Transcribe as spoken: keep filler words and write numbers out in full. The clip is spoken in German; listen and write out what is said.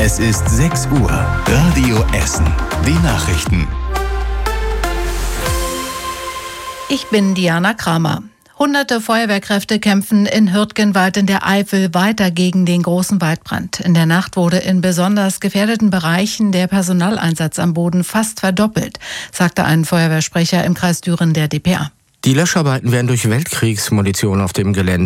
Es ist sechs Uhr. Radio Essen. Die Nachrichten. Ich bin Diana Kramer. Hunderte Feuerwehrkräfte kämpfen in Hürtgenwald in der Eifel weiter gegen den großen Waldbrand. In der Nacht wurde in besonders gefährdeten Bereichen der Personaleinsatz am Boden fast verdoppelt, sagte ein Feuerwehrsprecher im Kreis Düren der D P A. Die Löscharbeiten werden durch Weltkriegsmunition auf dem Gelände